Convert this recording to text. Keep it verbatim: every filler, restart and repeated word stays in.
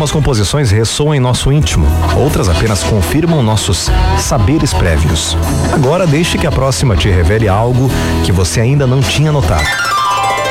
Algumas composições ressoam em nosso íntimo, outras apenas confirmam nossos saberes prévios. Agora deixe que a próxima te revele algo que você ainda não tinha notado.